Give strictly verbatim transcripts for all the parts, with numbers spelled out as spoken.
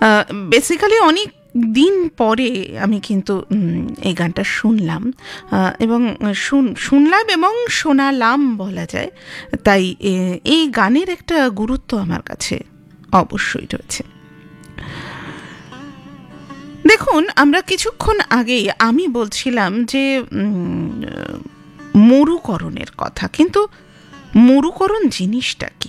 Basically অনেক দিন পরে আমি কিন্তু এই গানটা শুনলাম এবং শুনলাম এবং শোনালাম বলা যায়, তাই এই গানের একটা গুরুত্ব আমার কাছে অবশ্যই রয়েছে। দেখুন, আমরা কিছুক্ষণ আগেই আমি বলছিলাম যে মরুকরণের কথা, কিন্তু মরুকরণ জিনিসটা কি?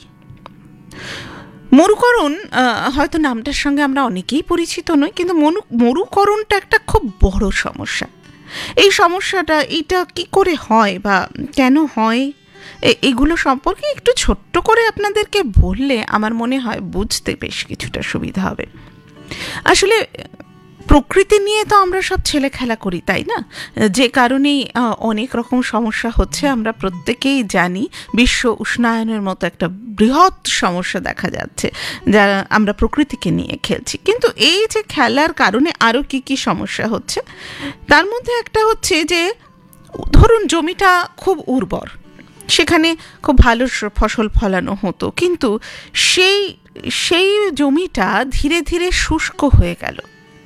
মরুকরণ হয়তো নামটার সঙ্গে আমরা অনেকেই পরিচিত নই, কিন্তু মরু মরুকরণটা একটা খুব বড় সমস্যা। এই সমস্যাটা এটা কি করে হয় বা কেন হয়, এগুলো সম্পর্কে একটু ছোট্ট করে আপনাদেরকে বললে আমার মনে হয় বুঝতে বেশ কিছুটা সুবিধা হবে। আসলে প্রকৃতি নিয়ে তো আমরা সব ছেলে খেলা করি, তাই না? যে কারণেই অনেক রকম সমস্যা হচ্ছে আমরা প্রত্যেকেই জানি। বিশ্ব উষ্ণায়নের মতো একটা বৃহৎ সমস্যা দেখা যাচ্ছে যারা আমরা প্রকৃতিকে নিয়ে খেলছি। কিন্তু এই যে খেলার কারণে আরও কি কি সমস্যা হচ্ছে, তার মধ্যে একটা হচ্ছে যে ধরুন জমিটা খুব উর্বর, সেখানে খুব ভালো ফসল ফলানো হতো, কিন্তু সেই সেই জমিটা ধীরে ধীরে শুষ্ক হয়ে গেল।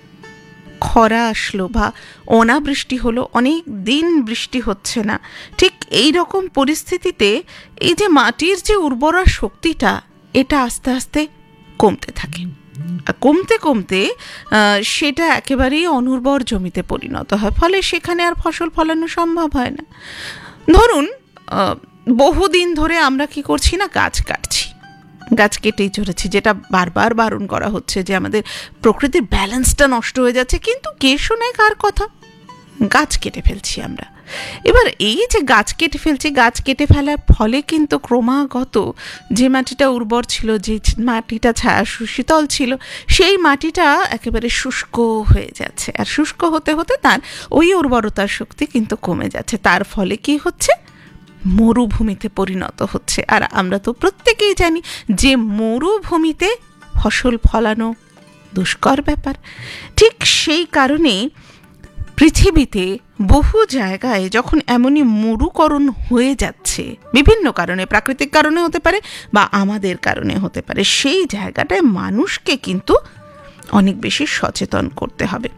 খরা আসলো বা অনাবৃষ্টি হলো, অনেক দিন বৃষ্টি হচ্ছে না। ঠিক এই রকম পরিস্থিতিতে এই যে মাটির যে উর্বরা শক্তিটা, এটা আস্তে আস্তে কমতে থাকে। কমতে কমতে সেটা একেবারেই অনুর্বর জমিতে পরিণত হয়, ফলে সেখানে আর ফসল ফলানো সম্ভব হয় না। ধরুন বহুদিন ধরে আমরা কি করছি না, গাছ কাটছি, গাছ কেটেই চলেছি, যেটা বারবার বারণ করা হচ্ছে যে আমাদের প্রকৃতির ব্যালেন্সটা নষ্ট হয়ে যাচ্ছে, কিন্তু কে শোনায় কার কথা? গাছ কেটে ফেলছি আমরা। এবার এই যে গাছ কেটে ফেলছি, গাছ কেটে ফেলার ফলে কিন্তু ক্রমাগত যে মাটিটা উর্বর ছিল, যে মাটিটা ছায়া শীতল ছিল, সেই মাটিটা একেবারে শুষ্ক হয়ে যাচ্ছে। আর শুষ্ক হতে হতে তার ওই উর্বরতার শক্তি কিন্তু কমে যাচ্ছে। তার ফলে কি হচ্ছে? মরুভূমিতে পরিণত হচ্ছে। আর আমরা তো প্রত্যেকেই জানি যে মরুভূমিতে ফসল ফলানো দুষ্কর ব্যাপার। ঠিক সেই কারণেই পৃথিবীতে বহু জায়গায় যখন এমনই মরুকরণ হয়ে যাচ্ছে, বিভিন্ন কারণে, প্রাকৃতিক কারণে হতে পারে বা আমাদের কারণে হতে পারে, সেই জায়গাটায় মানুষকে কিন্তু অনেক বেশি সচেতন করতে হবে।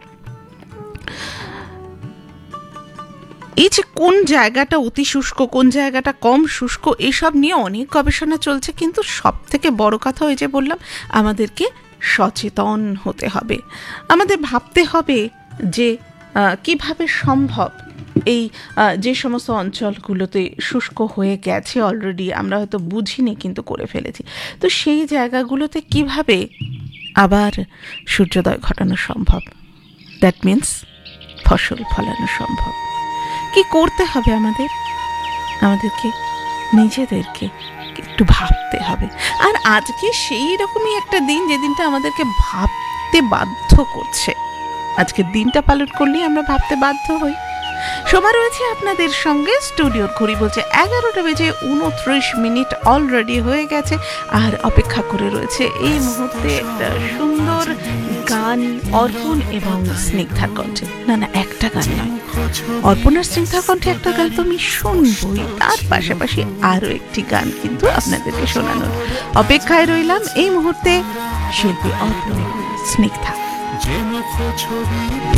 এই যে কোন জায়গাটা অতি শুষ্ক, কোন জায়গাটা কম শুষ্ক, এসব নিয়ে অনেক গবেষণা চলছে, কিন্তু সব থেকে বড় কথা ওই যে বললাম, আমাদেরকে সচেতন হতে হবে। আমাদের ভাবতে হবে যে কিভাবে সম্ভব এই যে সমস্ত অঞ্চলগুলোতে শুষ্ক হয়ে গেছে অলরেডি, আমরা হয়তো বুঝিনি কিন্তু করে ফেলেছি, তো সেই জায়গাগুলোতে কিভাবে আবার সূর্যোদয় ঘটানো সম্ভব, দ্যাট মিনস ফসল ফলানো সম্ভব। কি করতে হবে আমাদের? আমাদেরকে নিজেদেরকে একটু ভাবতে হবে। আর আজকে সেই রকমই একটা দিন, যে দিনটা আমাদেরকে ভাবতে বাধ্য করছে। আজকের দিনটা পালন করলেই আমরা ভাবতে বাধ্য হই। সময় রয়েছে আপনাদের সঙ্গে, স্টুডিওর ঘড়ি বলছে এগারোটা বেজে উনত্রিশ মিনিট অলরেডি হয়ে গেছে, আর অপেক্ষা করে রয়েছে এই মুহূর্তে একটা সুন্দর গান অর্পণ এবং স্নিগ্ধার কণ্ঠে। না না একটা গান নয়, অর্পণ আর স্নিগ্ধার কণ্ঠে একটা গান তো আমি শুনবই, তার পাশাপাশি আরও একটি গান কিন্তু আপনাদেরকে শোনানোর অপেক্ষায় রইলাম। এই মুহূর্তে শিল্পী অর্পণ, স্নিগ্ধা।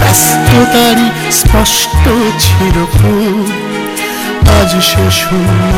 ব্যস্ততারই স্পষ্ট ছিল আজ সে শূন্য।